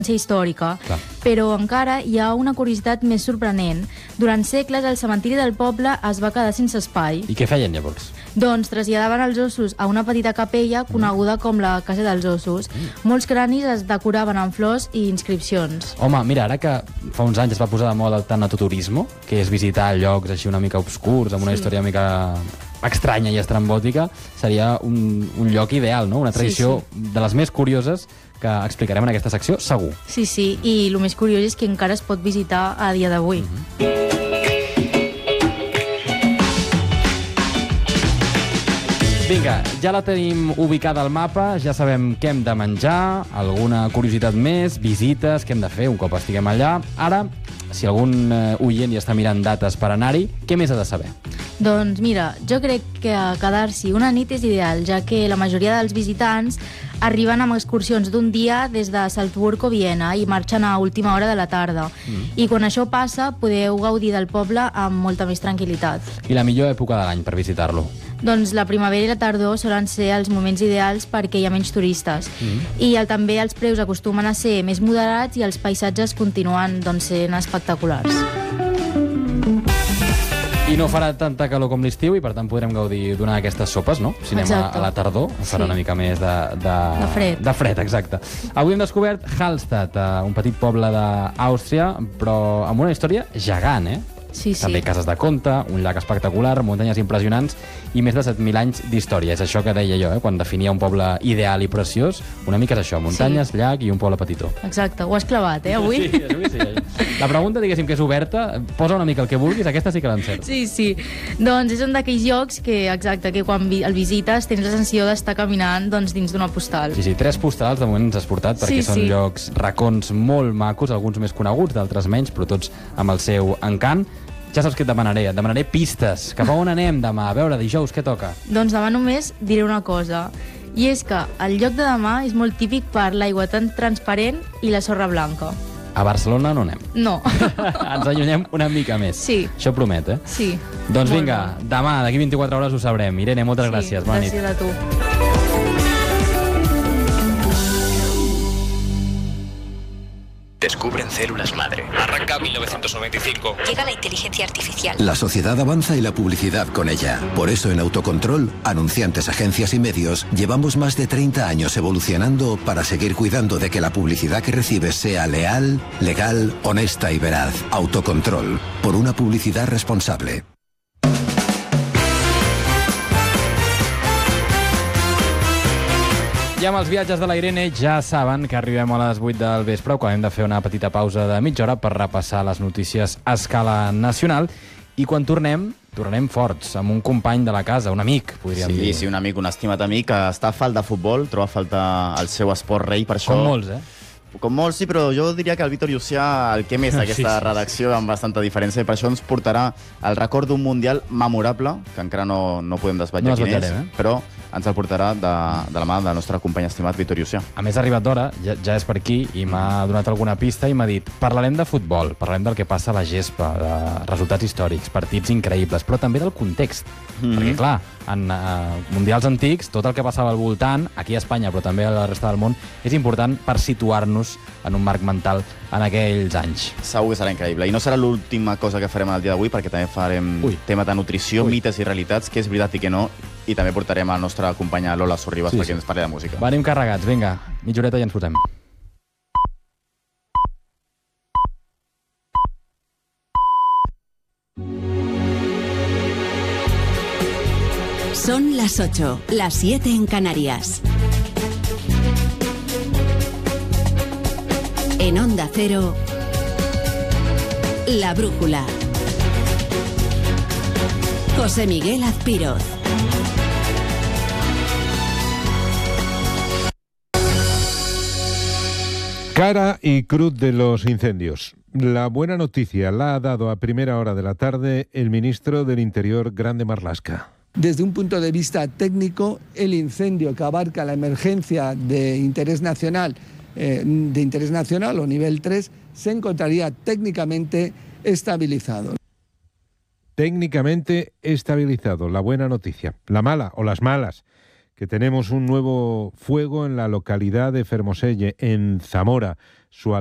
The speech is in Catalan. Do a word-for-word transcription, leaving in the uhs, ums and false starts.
històrica. Clar. Però encara hi ha una curiositat més sorprenent. Durant segles el cementiri del poble es va quedar sense espai. I què feien llavors? Doncs traslladaven els ossos a una petita capella coneguda com la Casa dels Ossos. Molts cranis es decoraven amb flors i inscripcions. Home, mira, ara que fa uns anys es va posar de moda el tanatoturismo, que és visitar llocs així una mica obscurs, amb una Sí. història una mica estranya i estrambòtica, seria un, un lloc ideal, no? Una tradició Sí, de les més curioses que explicarem en aquesta secció, segur. Sí, sí, i el més curiós és que encara es pot visitar a dia d'avui. Vinga, ja la tenim ubicada al mapa, ja sabem què hem de menjar, alguna curiositat més, visites, què hem de fer un cop estiguem allà. Ara, si algun eh, oient hi està mirant dates per anar-hi, què més ha de saber? Doncs mira, jo crec que quedar-s'hi una nit és ideal, ja que la majoria dels visitants arriben amb excursions d'un dia des de Salzburg o Viena i marxen a última hora de la tarda. Mm. I quan això passa, podeu gaudir del poble amb molta més tranquil·litat. I la millor època de l'any per visitar-lo? Doncs la primavera i la tardor solen ser els moments ideals perquè hi ha menys turistes. Mm. I el, també els preus acostumen a ser més moderats i els paisatges continuen doncs, sent espectaculars. I no farà tanta calor com l'estiu i per tant podrem gaudir d'una d'aquestes sopes, no? Si anem a, Exacte. a la tardor, farà Sí. una mica més de, de... De fred. De fred, exacte. Avui hem descobert Hallstatt, eh, un petit poble d'Àustria, però amb una història gegant, eh? Sí, sí. També cases de conte, un llac espectacular, muntanyes impressionants i més de set mil anys d'història. És això que deia jo, eh? Quan definia un poble ideal i preciós, una mica és això, muntanyes, Sí. llac i un poble petitó. Exacte, ho has clavat, eh, avui? Sí, avui sí. La pregunta, diguéssim, que és oberta, posa una mica el que vulguis, aquesta sí que l'encert. Sí, sí. Doncs és un d'aquells llocs que, exacte, que quan vi- el visites tens la sensació d'estar caminant doncs, dins d'una postal. Sí, sí, tres postals de moment ens has portat, perquè Sí, són sí. llocs, racons molt macos, alguns més coneguts, d'altres menys, però tots amb el seu encant. Ja saps què et demanaré, et demanaré pistes. Cap a on anem demà? A veure, dijous, què toca? Doncs demà només diré una cosa, i és que el lloc de demà és molt típic per l'aigua tan transparent i la sorra blanca. A Barcelona no anem. No. Ens allunyem una mica més. Sí. Això promet, eh? Sí. Doncs Molt vinga, demà, d'aquí vint-i-quatre hores ho sabrem. Irene, moltes Sí, gràcies. Bona nit. gràcies a tu. Descubren células madre. Arranca mil novecientos noventa y cinco. Llega la inteligencia artificial. La sociedad avanza y la publicidad con ella. Por eso en Autocontrol, anunciantes, agencias y medios, llevamos más de treinta años evolucionando para seguir cuidando de que la publicidad que recibes sea leal, legal, honesta y veraz. Autocontrol, por una publicidad responsable. I amb els viatges de la Irene ja saben que arribem a les vuit del vespre, quan hem de fer una petita pausa de mitja hora per repassar les notícies a escala nacional. I quan tornem, tornem forts, amb un company de la casa, un amic, podríem Sí, dir. sí, un amic, un estimat amic, que està a falt de futbol, troba a falta el seu esport rei, per això... Com molts, eh? Com molts, sí, però jo diria que el Víctor Llucià el que més aquesta Sí, sí, redacció amb bastanta diferència, i per això ens portarà el record d'un mundial memorable, que encara no, no podem desvetllar No quin és, desvetllarem, eh? però ens el portarà de, de la mà del nostre company estimat Víctor Llucià. A més, ha arribat d'hora, ja, ja és per aquí, i m'ha donat alguna pista i m'ha dit parlarem de futbol, parlarem del que passa a la gespa, de resultats històrics, partits increïbles, però també del context. Mm-hmm. Perquè, clar, en uh, mundials antics, tot el que passava al voltant, aquí a Espanya, però també a la resta del món, és important per situar-nos en un marc mental en aquells anys. Segur que serà increïble. I no serà l'última cosa que farem el dia d'avui, perquè també farem Ui. tema de nutrició, Ui. mites i realitats, que és veritat i que no, i també portarem a la nostra companya Lola Sorribas Sí, perquè sí. ens parli de música. Venim carregats, vinga, mitja horeta i ens posem. Son las ocho, las siete en Canarias. En Onda Cero, La Brújula. José Miguel Azpiroz. Cara y cruz de los incendios. La buena noticia la ha dado a primera hora de la tarde el ministro del Interior, Grande Marlaska. Desde un punto de vista técnico, el incendio que abarca la emergencia de interés nacional, eh, de interés nacional o nivel tres, se encontraría técnicamente estabilizado. Técnicamente estabilizado, la buena noticia. La mala o las malas, que tenemos un nuevo fuego en la localidad de Fermoselle, en Zamora. su